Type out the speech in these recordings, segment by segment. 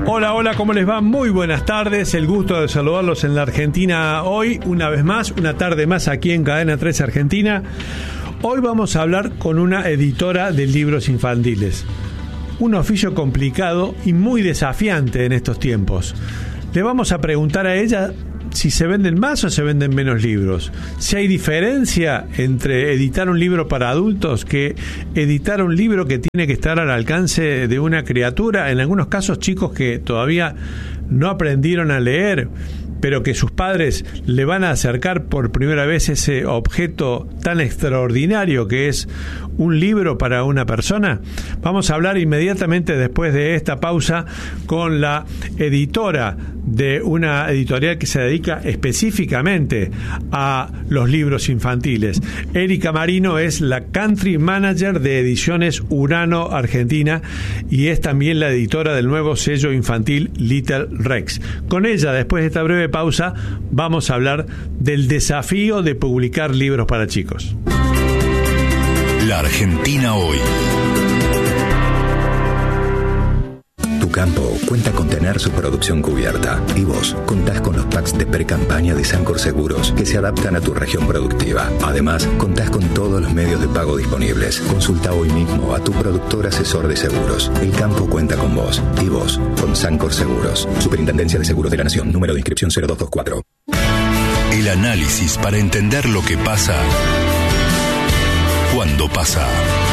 Hola, hola, ¿cómo les va? Muy buenas tardes, el gusto de saludarlos en la Argentina hoy, una vez más, una tarde más aquí en Cadena 13 Argentina. Hoy vamos a hablar con una editora de libros infantiles, un oficio complicado y muy desafiante en estos tiempos. Le vamos a preguntar a ella si se venden más o se venden menos libros, si hay diferencia entre editar un libro para adultos que editar un libro que tiene que estar al alcance de una criatura, en algunos casos chicos que todavía no aprendieron a leer, pero que sus padres le van a acercar por primera vez ese objeto tan extraordinario que es un libro para una persona. Vamos a hablar inmediatamente después de esta pausa con la editora de una editorial que se dedica específicamente a los libros infantiles. Erika Marino es la Country Manager de Ediciones Urano Argentina y es también la editora del nuevo sello infantil Little Rex. Con ella, después de esta breve pausa, vamos a hablar del desafío de publicar libros para chicos. La Argentina hoy. Tu campo cuenta con tener su producción cubierta y vos contás con los packs de pre-campaña de Sancor Seguros que se adaptan a tu región productiva. Además, contás con todos los medios de pago disponibles. Consulta hoy mismo a tu productor asesor de seguros. El campo cuenta con vos y vos con Sancor Seguros. Superintendencia de Seguros de la Nación. Número de inscripción 0224. El análisis para entender lo que pasa cuando pasa.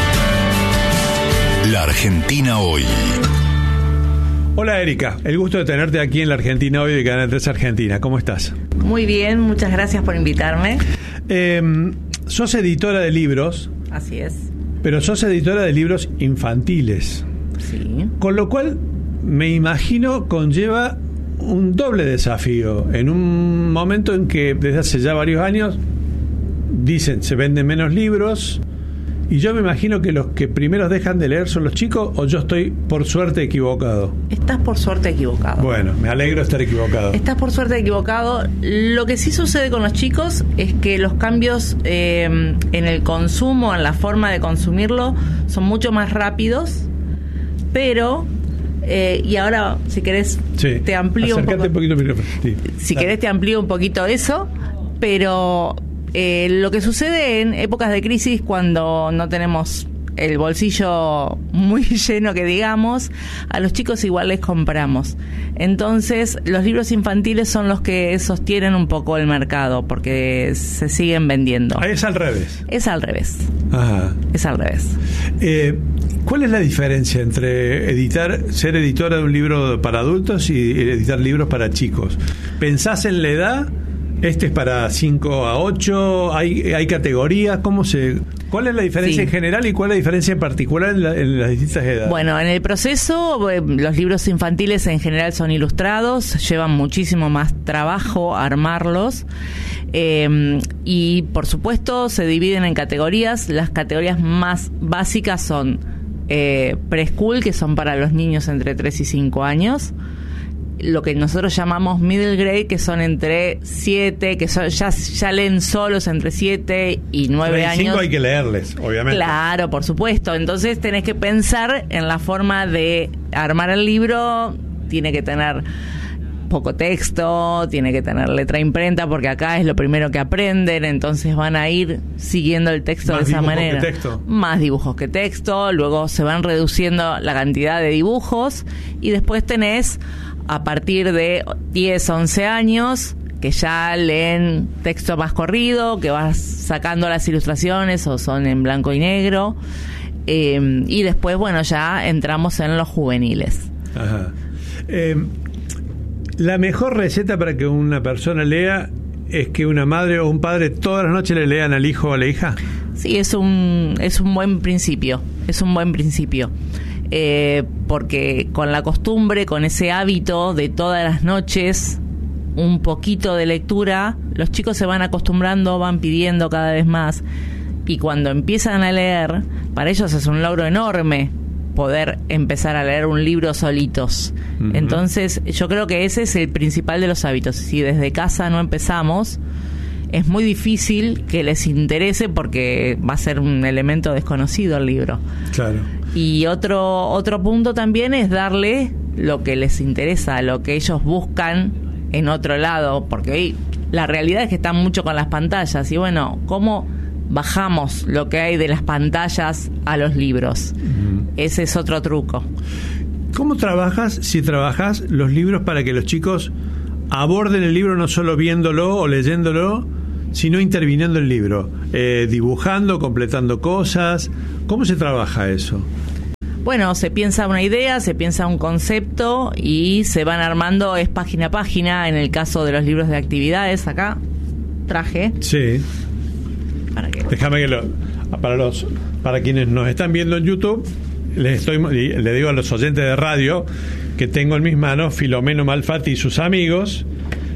La Argentina hoy. Hola Erika, el gusto de tenerte aquí en la Argentina hoy de Cadena 13 Argentina. ¿Cómo estás? Muy bien, muchas gracias por invitarme. Sos editora de libros. Así es. Pero sos editora de libros infantiles. Sí. Con lo cual, me imagino, conlleva un doble desafío. En un momento en que desde hace ya varios años dicen se venden menos libros. Y yo me imagino que los que primeros dejan de leer son los chicos, o yo estoy por suerte equivocado. Estás por suerte equivocado. Bueno, me alegro de estar equivocado. Estás por suerte equivocado. Lo que sí sucede con los chicos es que los cambios en el consumo, en la forma de consumirlo, son mucho más rápidos, pero... y ahora, si querés, sí, te amplío un poco. Un poquito el micrófono. Sí. Si querés, te amplío un poquito eso, pero... lo que sucede en épocas de crisis, cuando no tenemos el bolsillo muy lleno, que digamos, a los chicos igual les compramos. Entonces, los libros infantiles son los que sostienen un poco el mercado, porque se siguen vendiendo. Ahí es al revés. Es al revés. Ajá. Es al revés. ¿Cuál es la diferencia entre ser editora de un libro para adultos y editar libros para chicos? ¿Pensás en la edad? ¿Este es para 5 a 8? ¿Hay categorías? ¿Cuál es la diferencia en general y cuál es la diferencia en particular en las distintas edades? Bueno, en el proceso, los libros infantiles en general son ilustrados, llevan muchísimo más trabajo armarlos. Y por supuesto se dividen en categorías. Las categorías más básicas son preschool, que son para los niños entre 3 y 5 años. Lo que nosotros llamamos middle grade, que son entre 7, que son, ya leen solos entre 7 y 9 años. 5 hay que leerles, obviamente. Claro, por supuesto. Entonces tenés que pensar en la forma de armar el libro. Tiene que tener poco texto, tiene que tener letra imprenta, porque acá es lo primero que aprenden, entonces van a ir siguiendo el texto de esa manera. Más dibujos que texto, luego se van reduciendo la cantidad de dibujos y después tenés a partir de 10, 11 años que ya leen texto más corrido, que vas sacando las ilustraciones o son en blanco y negro, y después, bueno, ya entramos en los juveniles. Ajá. La mejor receta para que una persona lea es que una madre o un padre todas las noches le lean al hijo o a la hija. Sí, es un buen principio. Es un buen principio. Porque con la costumbre, con ese hábito de todas las noches un poquito de lectura, los chicos se van acostumbrando, van pidiendo cada vez más, y cuando empiezan a leer, para ellos es un logro enorme poder empezar a leer un libro solitos. Uh-huh. Entonces yo creo que ese es el principal de los hábitos. Si desde casa no empezamos, es muy difícil que les interese, porque va a ser un elemento desconocido el libro. Claro. Y otro punto también es darle lo que les interesa, lo que ellos buscan en otro lado, porque hoy la realidad es que están mucho con las pantallas, y bueno, ¿cómo bajamos lo que hay de las pantallas a los libros? Ese es otro truco. ¿Cómo trabajas, si trabajas los libros para que los chicos aborden el libro no solo viéndolo o leyéndolo, sino interviniendo el libro, dibujando, completando cosas? ¿Cómo se trabaja eso? Bueno, se piensa una idea, se piensa un concepto y se van armando, es página a página. En el caso de los libros de actividades, acá traje. Sí. Déjame que para quienes nos están viendo en YouTube, le digo a los oyentes de radio que tengo en mis manos Filomeno Malfatti y sus amigos,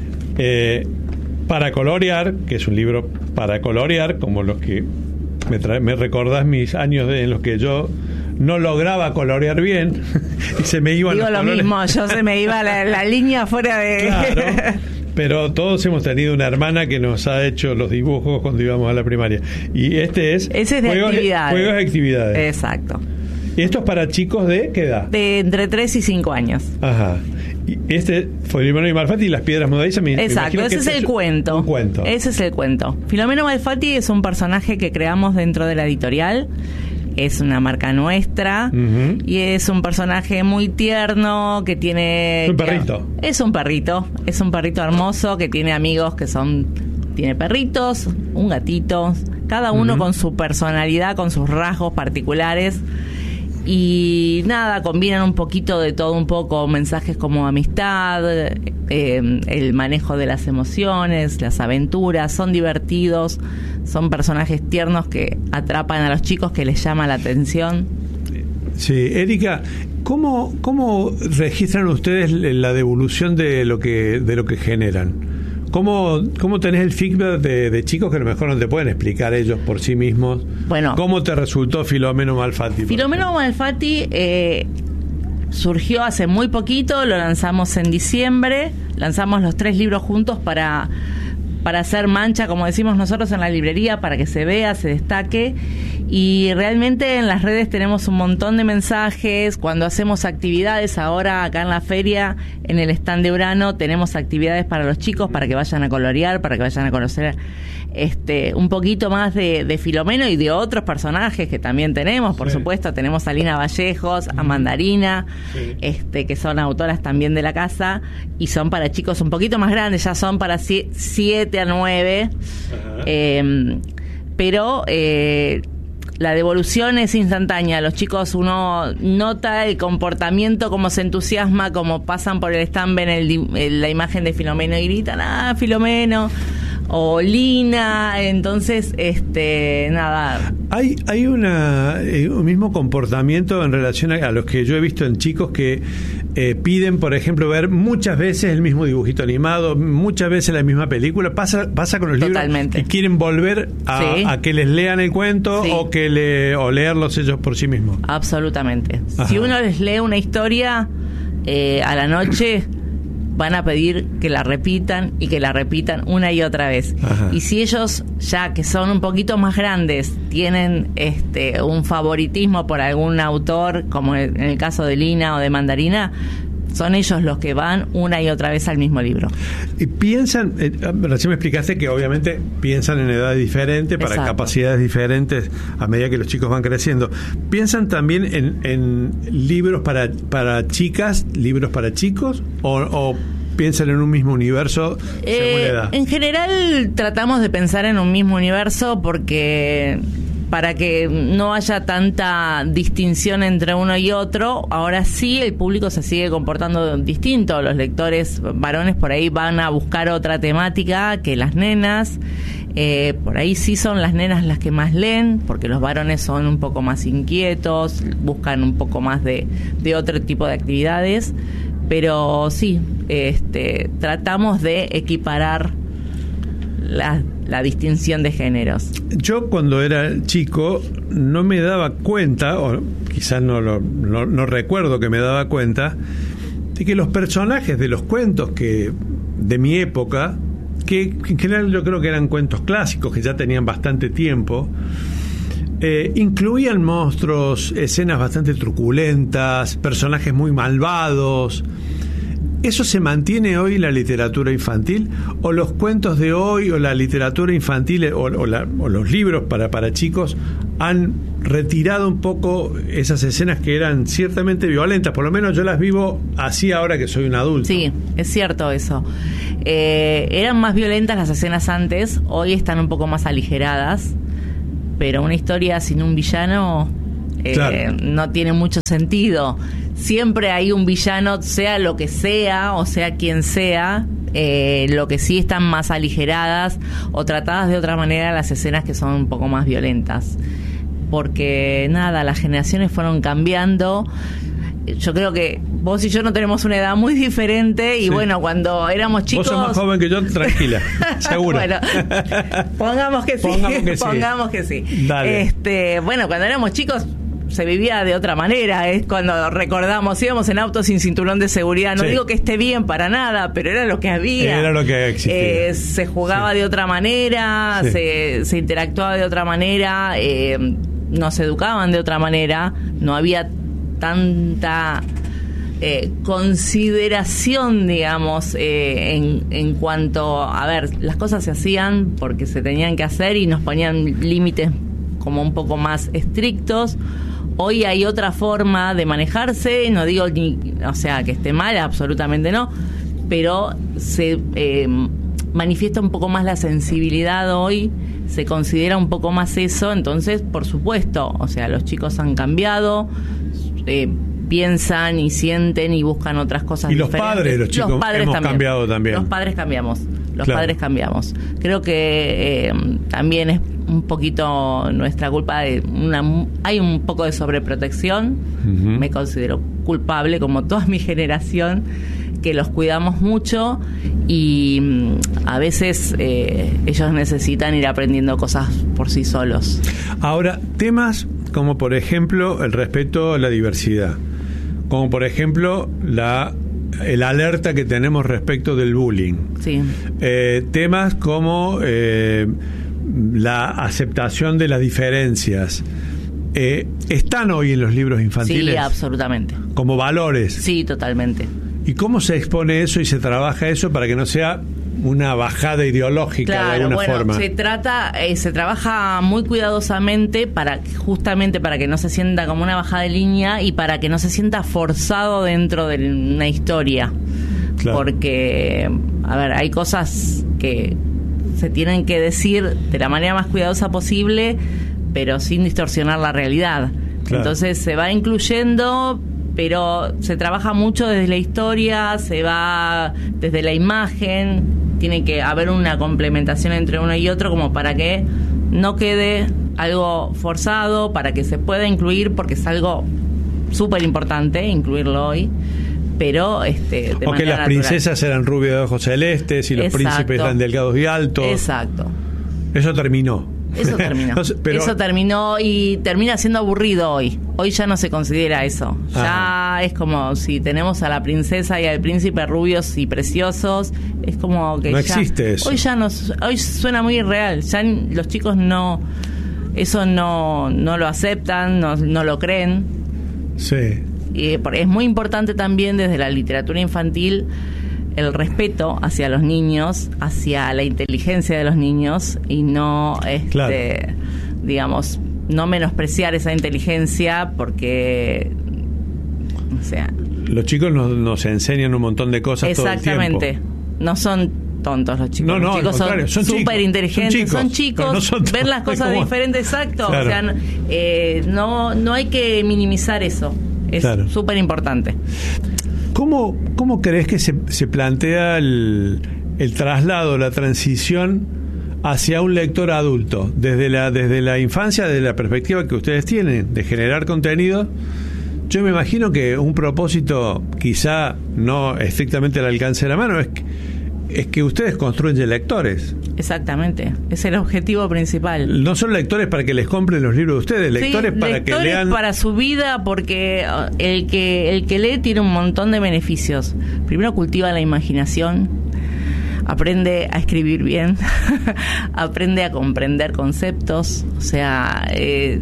para colorear, que es un libro para colorear, como los que me recordás mis años en los que yo no lograba colorear bien y se me iban los colores. Digo lo mismo, yo se me iba la línea fuera de... Claro, pero todos hemos tenido una hermana que nos ha hecho los dibujos cuando íbamos a la primaria. Y ese es de actividades. Juegos de actividades. Exacto. ¿Y esto es para chicos de qué edad? De entre 3 y 5 años. Ajá. Y este Filomeno Malfatti y las piedras movedizas. Exacto, ese es el cuento. Un cuento. Ese es el cuento. Filomeno Malfatti es un personaje que creamos dentro de la editorial. Es una marca nuestra, y es un personaje muy tierno que tiene... Un perrito. Es un perrito hermoso que tiene amigos que tiene perritos, un gatito, cada uno con su personalidad, con sus rasgos particulares. Y nada, combinan un poquito de todo un poco, mensajes como amistad, el manejo de las emociones, las aventuras, son divertidos, son personajes tiernos que atrapan a los chicos, que les llama la atención. Sí, Erika, ¿cómo registran ustedes la devolución de lo que generan? ¿Cómo tenés el feedback de chicos que a lo mejor no te pueden explicar ellos por sí mismos? Bueno, ¿cómo te resultó Filomeno Malfatti? Filomeno Malfatti surgió hace muy poquito, lo lanzamos en diciembre, lanzamos los 3 libros juntos para hacer mancha, como decimos nosotros en la librería, para que se vea, se destaque. Y realmente en las redes tenemos un montón de mensajes. Cuando hacemos actividades, ahora acá en la feria, en el stand de Urano, tenemos actividades para los chicos, para que vayan a colorear, para que vayan a conocer un poquito más de Filomeno y de otros personajes que también tenemos. Por supuesto, tenemos a Lina Vallejos, a Mandarina, que son autoras también de la casa, y son para chicos un poquito más grandes, ya son para 7 a 9. Pero la devolución es instantánea. Los chicos, uno nota el comportamiento, cómo se entusiasma, cómo pasan por el stand, ven la imagen de Filomeno y gritan, ¡ah, Filomeno! O Lina. Entonces, nada. Hay un mismo comportamiento en relación a los que yo he visto en chicos que piden, por ejemplo, ver muchas veces el mismo dibujito animado, muchas veces la misma película. Pasa con los Totalmente. libros, y quieren volver a que les lean el cuento, o o leerlos ellos por sí mismos. Absolutamente. Ajá. Si uno les lee una historia a la noche, van a pedir que la repitan y que la repitan una y otra vez. Ajá. Y si ellos, ya que son un poquito más grandes, tienen un favoritismo por algún autor, como en el caso de Lina o de Mandarina, son ellos los que van una y otra vez al mismo libro. Y piensan, recién me explicaste que obviamente piensan en edades diferentes, para Exacto. capacidades diferentes a medida que los chicos van creciendo. ¿Piensan también en libros para chicas, libros para chicos, o piensan en un mismo universo según la edad? En general tratamos de pensar en un mismo universo, porque para que no haya tanta distinción entre uno y otro. Ahora sí, el público se sigue comportando distinto. Los lectores varones por ahí van a buscar otra temática que las nenas. Por ahí sí son las nenas las que más leen, porque los varones son un poco más inquietos, buscan un poco más de otro tipo de actividades. Pero sí, tratamos de equiparar la distinción de géneros. Yo cuando era chico no me daba cuenta, o quizás no recuerdo que me daba cuenta, de que los personajes de los cuentos de mi época, que en general yo creo que eran cuentos clásicos que ya tenían bastante tiempo, incluían monstruos, escenas bastante truculentas, personajes muy malvados. ¿Eso se mantiene hoy en la literatura infantil? ¿O los cuentos de hoy, o la literatura infantil, o los libros para chicos han retirado un poco esas escenas que eran ciertamente violentas? Por lo menos yo las vivo así ahora que soy un adulto. Sí, es cierto eso. Eran más violentas las escenas antes, hoy están un poco más aligeradas, pero una historia sin un villano claro, no tiene mucho sentido. Siempre hay un villano, sea lo que sea, o sea quien sea. Lo que sí están más aligeradas o tratadas de otra manera las escenas que son un poco más violentas, porque nada, las generaciones fueron cambiando. Yo creo que vos y yo no tenemos una edad muy diferente y sí, bueno, cuando éramos chicos... Vos sos más joven que yo, tranquila, seguro. Bueno, pongamos que sí. Pongamos que sí. Dale. Bueno, cuando éramos chicos se vivía de otra manera. Es cuando recordamos, íbamos en auto sin cinturón de seguridad. No digo que esté bien para nada, pero era lo que había. Era lo que existía. Se jugaba de otra manera, se interactuaba de otra manera, nos educaban de otra manera. No había tanta consideración, digamos, en cuanto a ver, las cosas se hacían porque se tenían que hacer y nos ponían límites como un poco más estrictos. Hoy hay otra forma de manejarse, no digo o sea que esté mal, absolutamente no, pero se manifiesta un poco más la sensibilidad hoy, se considera un poco más eso. Entonces, por supuesto, o sea, los chicos han cambiado, piensan y sienten y buscan otras cosas diferentes. Y los padres, los chicos, hemos cambiado también. Los padres cambiamos, padres cambiamos. Creo que también es un poquito nuestra culpa. Hay un poco de sobreprotección. Uh-huh. Me considero culpable, como toda mi generación, que los cuidamos mucho y a veces ellos necesitan ir aprendiendo cosas por sí solos. Ahora, temas como por ejemplo el respeto a la diversidad, como por ejemplo el alerta que tenemos respecto del bullying. Sí. Temas como la aceptación de las diferencias. ¿Están hoy en los libros infantiles? Sí, absolutamente. ¿Como valores? Sí, totalmente. ¿Y cómo se expone eso y se trabaja eso para que no sea una bajada ideológica, claro, de alguna forma? Se trabaja muy cuidadosamente justamente para que no se sienta como una bajada de línea y para que no se sienta forzado dentro de una historia. Claro. Porque, a ver, hay cosas que se tienen que decir de la manera más cuidadosa posible, pero sin distorsionar la realidad. Claro. Entonces se va incluyendo, pero se trabaja mucho desde la historia, se va desde la imagen, tiene que haber una complementación entre uno y otro como para que no quede algo forzado, para que se pueda incluir, porque es algo súper importante incluirlo hoy, pero de o que las natural. Princesas eran rubias de ojos celestes y los príncipes eran delgados y altos. Exacto. Eso terminó. Eso terminó y termina siendo aburrido hoy. Hoy ya no se considera eso. Ya es como si tenemos a la princesa y al príncipe rubios y preciosos. Es como que no ya existe eso. Hoy suena muy irreal. Ya los chicos no lo aceptan, no lo creen. Sí. Y es muy importante también desde la literatura infantil el respeto hacia los niños, hacia la inteligencia de los niños y no, claro, digamos, no menospreciar esa inteligencia porque, o sea... Los chicos nos enseñan un montón de cosas todo el tiempo. Exactamente. No son tontos los chicos. No, los chicos son súper inteligentes. Son chicos, no son ven las cosas diferentes, exacto. Claro. O sea, no hay que minimizar eso. Es súper importante. ¿Cómo crees que se plantea el traslado, la transición hacia un lector adulto? Desde la infancia, desde la perspectiva que ustedes tienen de generar contenido, yo me imagino que un propósito, quizá no estrictamente al alcance de la mano, es que ustedes construyen lectores. Exactamente, es el objetivo principal. No son lectores para que les compren los libros de ustedes, lectores para que lean. Para su vida, porque el que lee tiene un montón de beneficios. Primero cultiva la imaginación. aprende a escribir bien, aprende a comprender conceptos, o sea, el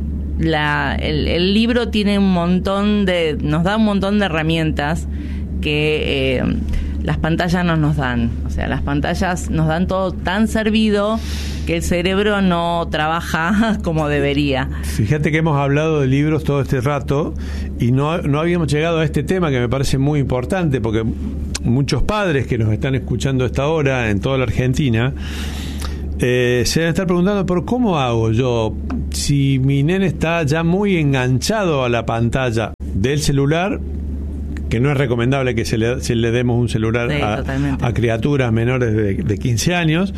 libro tiene nos da un montón de herramientas que las pantallas no nos dan. O sea, las pantallas nos dan todo tan servido que el cerebro no trabaja como debería. Fíjate que hemos hablado de libros todo este rato y no habíamos llegado a este tema que me parece muy importante, porque muchos padres que nos están escuchando a esta hora en toda la Argentina se deben estar preguntando, ¿por cómo hago yo si mi nene está ya muy enganchado a la pantalla del celular? Que no es recomendable que se le demos un celular a criaturas menores de 15 años,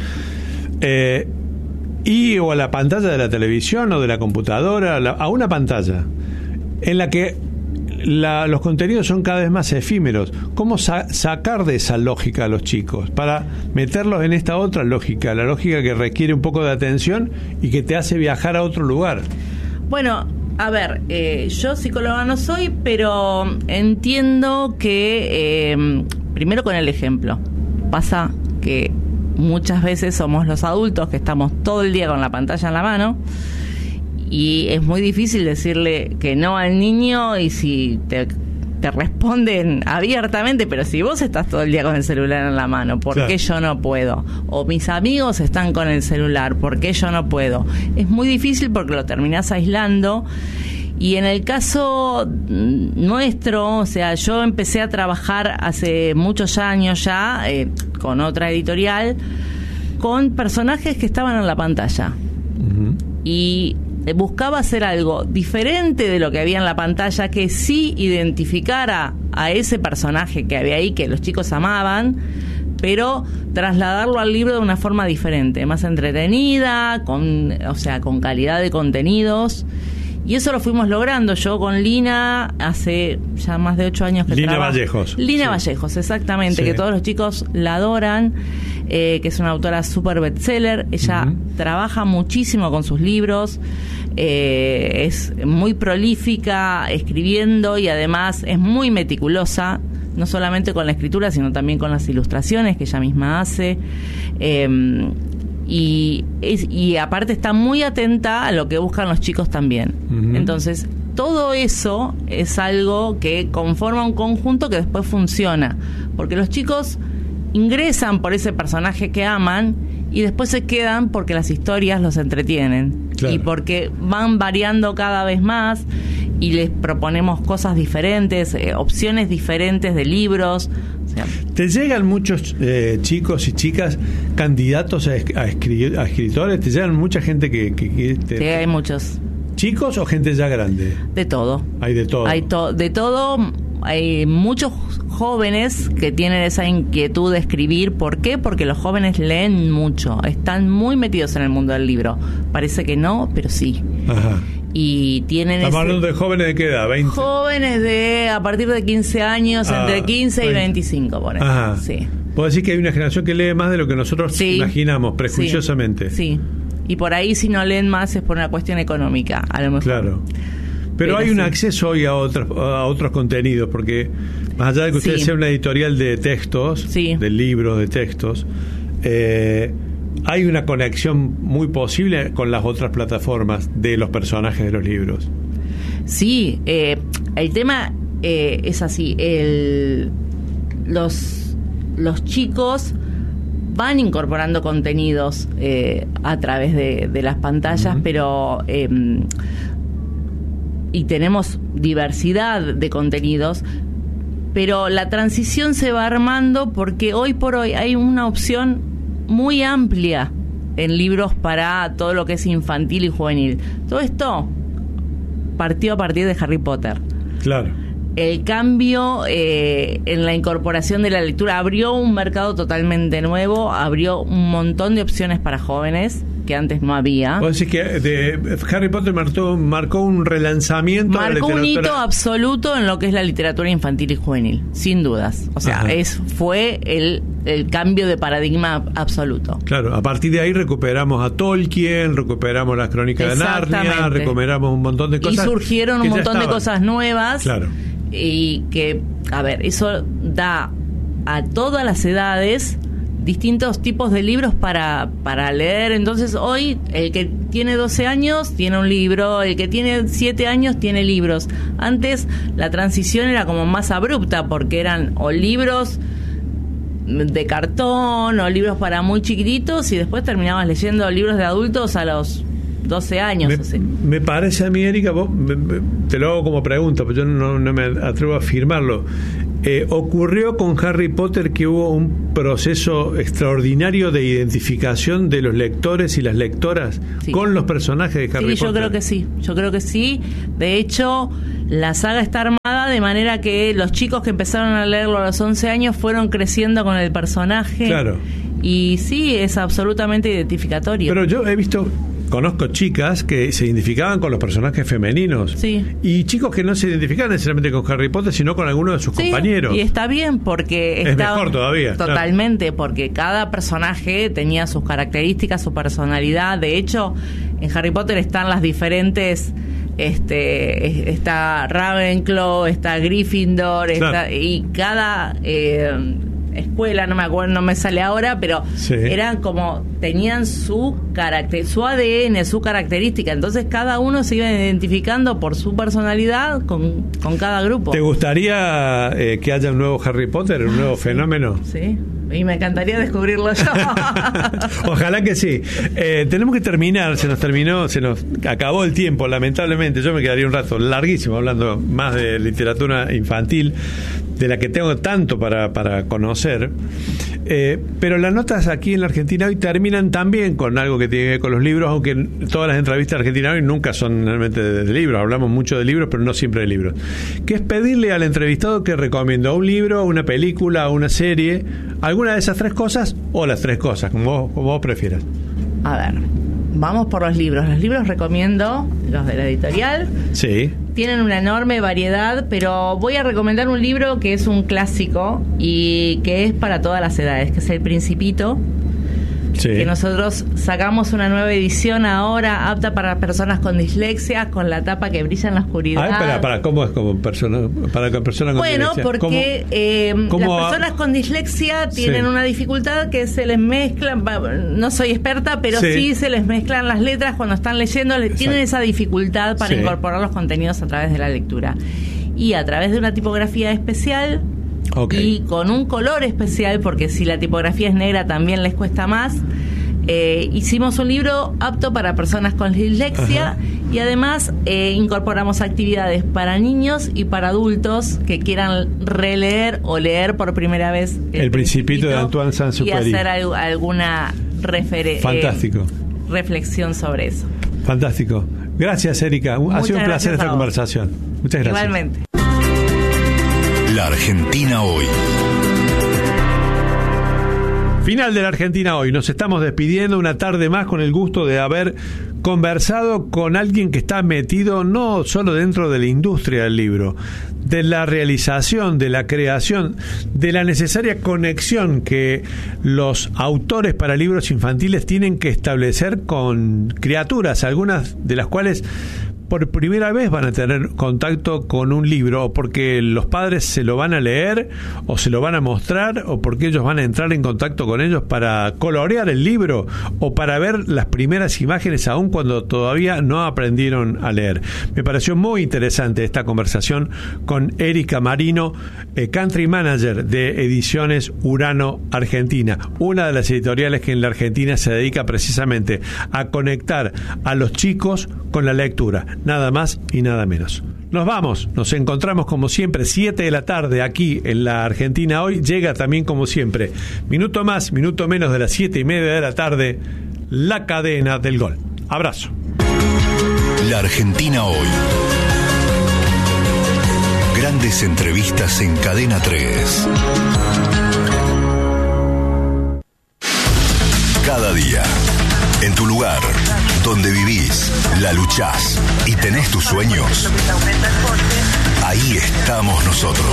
o a la pantalla de la televisión o de la computadora, a una pantalla en la que los contenidos son cada vez más efímeros. ¿Cómo sacar de esa lógica a los chicos para meterlos en esta otra lógica, la lógica que requiere un poco de atención y que te hace viajar a otro lugar? Bueno, a ver, yo psicóloga no soy, pero entiendo que primero con el ejemplo. Pasa que muchas veces somos los adultos que estamos todo el día con la pantalla en la mano y es muy difícil decirle que no al niño, y si te responden abiertamente, pero si vos estás todo el día con el celular en la mano, ¿por qué yo no puedo? O mis amigos están con el celular, ¿por qué yo no puedo? Es muy difícil porque lo terminás aislando. Y en el caso nuestro, o sea, yo empecé a trabajar hace muchos años ya con otra editorial, con personajes que estaban en la pantalla. Uh-huh. Y buscaba hacer algo diferente de lo que había en la pantalla, que sí identificara a ese personaje que había ahí, que los chicos amaban, pero trasladarlo al libro de una forma diferente, más entretenida, con calidad de contenidos. Y eso lo fuimos logrando. Yo con Lina, hace ya más de 8 años que Lina trabajo. Vallejos. Lina Vallejos, exactamente, que todos los chicos la adoran, que es una autora súper bestseller. Ella trabaja muchísimo con sus libros, es muy prolífica escribiendo y además es muy meticulosa, no solamente con la escritura, sino también con las ilustraciones que ella misma hace. Y aparte está muy atenta a lo que buscan los chicos también. Uh-huh. Entonces, todo eso es algo que conforma un conjunto que después funciona, porque los chicos ingresan por ese personaje que aman y después se quedan porque las historias los entretienen. Claro. Y porque van variando cada vez más y les proponemos cosas diferentes, opciones diferentes de libros. O sea, ¿te llegan muchos chicos y chicas candidatos a escritores? ¿Te llegan mucha gente que sí, hay muchos. ¿Chicos o gente ya grande? De todo. Hay de todo. De todo. Hay muchos jóvenes que tienen esa inquietud de escribir. ¿Por qué? Porque los jóvenes leen mucho, están muy metidos en el mundo del libro. Parece que no, pero sí. Ajá. Y tienen ¿estamos hablando de jóvenes de qué edad? ¿20? Jóvenes de a partir de 15 años, entre 15 20. Y 25, por ejemplo. Ajá. Sí. ¿Puedo decir que hay una generación que lee más de lo que nosotros imaginamos, prejuiciosamente? Sí. Y por ahí, si no leen más, es por una cuestión económica, a lo mejor. Claro. Pero hay un acceso hoy a otros contenidos, porque más allá de que usted sea una editorial de textos, de libros, de textos, hay una conexión muy posible con las otras plataformas de los personajes de los libros. Sí, el tema es así. Los chicos van incorporando contenidos a través de las pantallas, pero y tenemos diversidad de contenidos, pero la transición se va armando porque hoy por hoy hay una opción muy amplia en libros para todo lo que es infantil y juvenil. Todo esto partió a partir de Harry Potter. Claro. El cambio en la incorporación de la lectura abrió un mercado totalmente nuevo, abrió un montón de opciones para jóvenes que antes no había. ¿Vos decís que Harry Potter marcó un relanzamiento? Marcó un hito absoluto en lo que es la literatura infantil y juvenil, sin dudas. O sea, fue el cambio de paradigma absoluto. Claro, a partir de ahí recuperamos a Tolkien, recuperamos las Crónicas de Narnia, recuperamos un montón de cosas. Y surgieron un montón de cosas nuevas. Claro. Y que, a ver, eso da a todas las edades distintos tipos de libros para leer. Entonces hoy el que tiene 12 años tiene un libro, el que tiene 7 años tiene libros. Antes la transición era como más abrupta porque eran o libros de cartón o libros para muy chiquititos y después terminabas leyendo libros de adultos a los 12 años. Me parece a mí, Erika, vos, te lo hago como pregunta, pero yo no me atrevo a afirmarlo. Ocurrió con Harry Potter que hubo un proceso extraordinario de identificación de los lectores y las lectoras con los personajes de Harry Potter. Yo creo que sí. De hecho, la saga está armada de manera que los chicos que empezaron a leerlo a los 11 años fueron creciendo con el personaje. Claro. Y sí, es absolutamente identificatorio. Pero yo conozco chicas que se identificaban con los personajes femeninos. Sí. Y chicos que no se identificaban necesariamente con Harry Potter, sino con alguno de sus compañeros. Y está bien porque es mejor todavía. Totalmente, porque cada personaje tenía sus características, su personalidad. De hecho, en Harry Potter están las diferentes... está Ravenclaw, está Gryffindor, y cada escuela, no me acuerdo, no me sale ahora, pero eran como, tenían su carácter, su ADN, su característica. Entonces cada uno se iba identificando por su personalidad con cada grupo. ¿Te gustaría que haya un nuevo Harry Potter, un nuevo fenómeno? Sí. Y me encantaría descubrirlo yo. Ojalá que sí. Tenemos que terminar, se nos acabó el tiempo, lamentablemente. Yo me quedaría un rato larguísimo hablando más de literatura infantil, de la que tengo tanto para conocer. Pero las notas aquí en la Argentina hoy terminan también con algo que tiene que ver con los libros, aunque todas las entrevistas de Argentina hoy nunca son realmente de libros. Hablamos mucho de libros, pero no siempre de libros. Que es pedirle al entrevistado que recomienda un libro, una película, una serie, alguna de esas tres cosas o las tres cosas, como vos prefieras. A ver, vamos por los libros. Los libros recomiendo los de la editorial. Sí. Tienen una enorme variedad, pero voy a recomendar un libro que es un clásico y que es para todas las edades, que es El Principito. Sí. Que nosotros sacamos una nueva edición ahora, apta para personas con dislexia, con la tapa que brilla en la oscuridad. ¿Cómo es como persona, para personas con dislexia? Bueno, porque las personas con dislexia tienen una dificultad que se les mezcla, no soy experta, pero sí se les mezclan las letras cuando están leyendo, tienen esa dificultad para incorporar los contenidos a través de la lectura. Y a través de una tipografía especial, y con un color especial, porque si la tipografía es negra también les cuesta más, hicimos un libro apto para personas con dislexia. Y además incorporamos actividades para niños y para adultos que quieran releer o leer por primera vez El Principito de Antoine Saint-Exupéry y hacer alguna reflexión sobre eso. Fantástico. Gracias, Erika. Ha sido un placer esta conversación. Muchas gracias. Igualmente. La Argentina hoy. Final de la Argentina hoy. Nos estamos despidiendo una tarde más con el gusto de haber conversado con alguien que está metido no solo dentro de la industria del libro, de la realización, de la creación, de la necesaria conexión que los autores para libros infantiles tienen que establecer con criaturas, algunas de las cuales por primera vez van a tener contacto con un libro, o porque los padres se lo van a leer o se lo van a mostrar, o porque ellos van a entrar en contacto con ellos para colorear el libro o para ver las primeras imágenes aún cuando todavía no aprendieron a leer. Me pareció muy interesante esta conversación con Erika Marino, Country Manager de Ediciones Urano Argentina, una de las editoriales que en la Argentina se dedica precisamente a conectar a los chicos con la lectura. Nada más y nada menos. Nos vamos, nos encontramos como siempre 7 de la tarde aquí en la Argentina hoy. Llega también como siempre, minuto más, minuto menos de las 7:30 de la tarde, la cadena del gol. Abrazo. La Argentina hoy. Grandes entrevistas en Cadena 3. Cada día, en tu lugar, donde vivís, la luchás y tenés tus sueños, ahí estamos nosotros.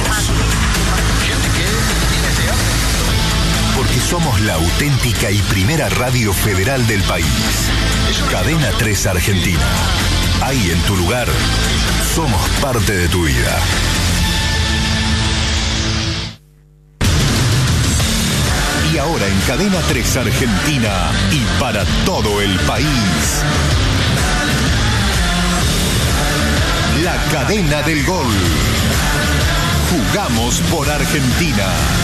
Porque somos la auténtica y primera radio federal del país. Cadena 3 Argentina. Ahí en tu lugar, somos parte de tu vida. Y ahora en Cadena 3 Argentina y para todo el país. La cadena del gol. Jugamos por Argentina.